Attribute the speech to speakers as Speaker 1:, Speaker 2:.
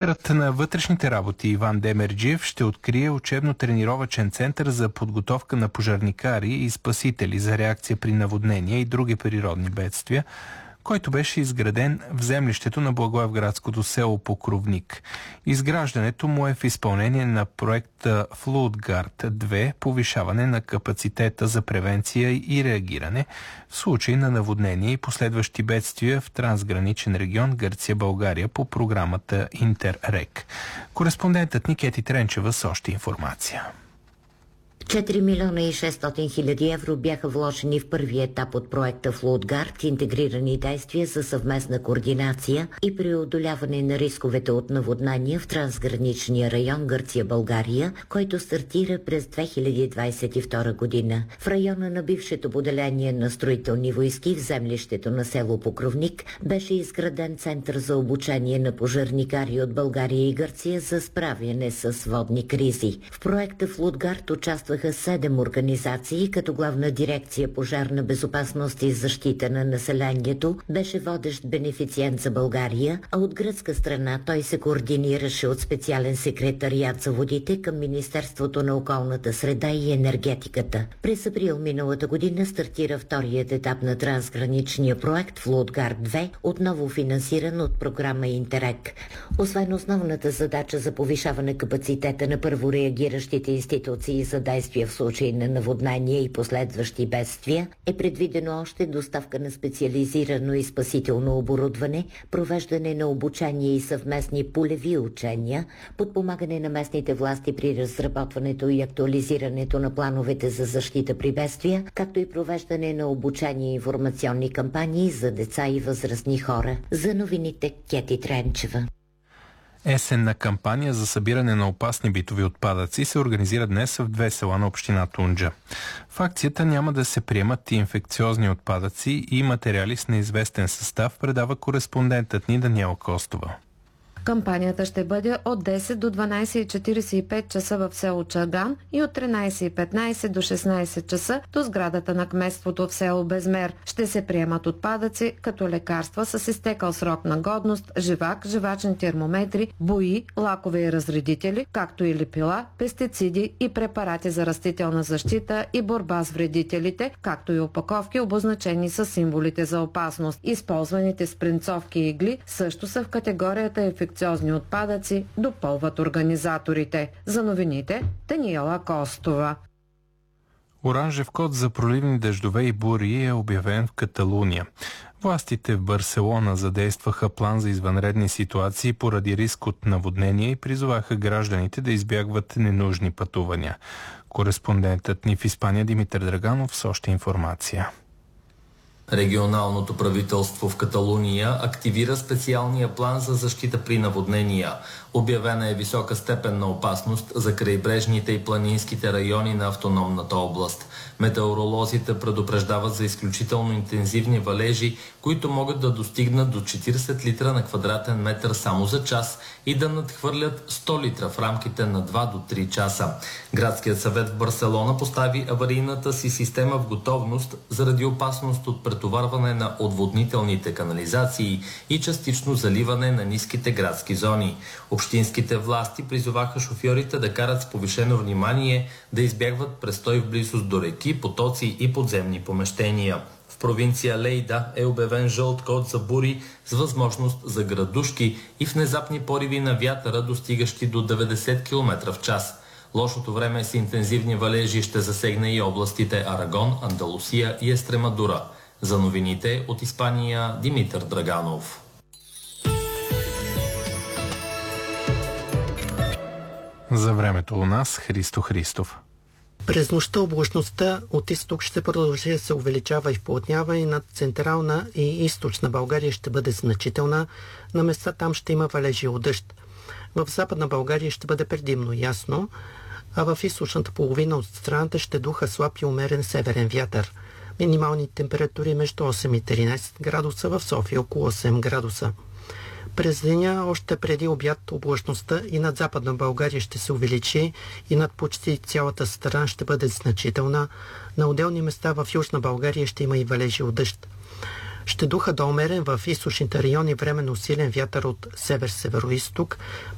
Speaker 1: Министърът на вътрешните работи Иван Демерджиев ще открие учебно-тренировъчен център за подготовка на пожарникари и спасители за реакция при наводнения и други природни бедствия, който беше изграден в землището на Благоевградското село Покровник. Изграждането му е в изпълнение на проекта Floodguard 2, повишаване на капацитета за превенция и реагиране в случай на наводнения и последващи бедствия в трансграничен регион Гърция-България по програмата Интеррек. Кореспондентът ни Кети Тренчева с още информация.
Speaker 2: 4 милиона и 600 хиляди евро бяха вложени в първия етап от проекта Floodguard, интегрирани действия за съвместна координация и преодоляване на рисковете от наводнания в трансграничния район Гърция-България, който стартира през 2022 година. В района на бившето поделение на строителни войски в землището на село Покровник беше изграден център за обучение на пожарникари от България и Гърция за справяне с водни кризи. В проекта Floodguard участваха 7 организации, като Главна дирекция пожарна безопасност и защита на населението беше водещ бенефициент за България, а от гръцка страна той се координираше от специален секретариат за водите към Министерството на околната среда и енергетиката. През април миналата година стартира вторият етап на трансграничния проект Floodguard 2, отново финансиран от програма Интеррек. Освен основната задача за повишаване капацитета на първореагиращите институции за действия в случай на наводнения и последващи бедствия, е предвидено още доставка на специализирано и спасително оборудване, провеждане на обучение и съвместни полеви учения, подпомагане на местните власти при разработването и актуализирането на плановете за защита при бедствия, както и провеждане на обучение и информационни кампании за деца и възрастни хора. За новините Кети Тренчева.
Speaker 1: Есенна кампания за събиране на опасни битови отпадъци се организира днес в 2 села на община Тунджа. В акцията няма да се приемат и инфекциозни отпадъци и материали с неизвестен състав, предава кореспондентът ни Даниела Костова.
Speaker 3: Кампанията ще бъде от 10 до 12:45 часа в село Чаган и от 13:15 до 16 часа до сградата на кметството в село Безмер. Ще се приемат отпадъци като лекарства с изтекал срок на годност, живак, живачни термометри, бои, лакове и разредители, както и лепила, пестициди и препарати за растителна защита и борба с вредителите, както и опаковки, обозначени с символите за опасност. Използваните спринцовки и игли също са в категорията инфекциозни отпадъци, допълват организаторите. За новините Даниела Костова.
Speaker 1: Оранжев код за проливни дъждове и бури е обявен в Каталуния. Властите в Барселона задействаха план за извънредни ситуации поради риск от наводнения и призоваха гражданите да избягват ненужни пътувания. Кореспондентът ни в Испания Димитър Драганов с още информация.
Speaker 4: Регионалното правителство в Каталуния активира специалния план за защита при наводнения. Обявена е висока степен на опасност за крайбрежните и планинските райони на автономната област. Метеоролозите предупреждават за изключително интензивни валежи, които могат да достигнат до 40 литра на квадратен метър само за час и да надхвърлят 100 литра в рамките на 2 до 3 часа. Градският съвет в Барселона постави аварийната си система в готовност заради опасност от претоварване на отводнителните канализации и частично заливане на ниските градски зони. Общинските власти призоваха шофьорите да карат с повишено внимание, да избягват престой в близост до реки, потоци и подземни помещения. В провинция Лейда е обявен жълт код за бури с възможност за градушки и внезапни пориви на вятъра, достигащи до 90 км в час. Лошото време с интензивни валежи ще засегне и областите Арагон, Андалусия и Естремадура. За новините от Испания Димитър Драганов.
Speaker 1: За времето у нас Христо Христов.
Speaker 5: През нощта облачността от изток ще продължи да се увеличава и вплътнява и над централна и източна България ще бъде значителна. На места там ще има валежи от дъжд. В западна България ще бъде предимно ясно, а в източната половина от страната ще духа слаб и умерен северен вятър. Минимални температури между 8 и 13 градуса, в София около 8 градуса. През деня, още преди обяд, облачността и над западна България ще се увеличи и над почти цялата страна ще бъде значителна. На отделни места в Южна България ще има и валежи от дъжд. Ще духа до умерен в източните райони временно силен вятър от север-североизток.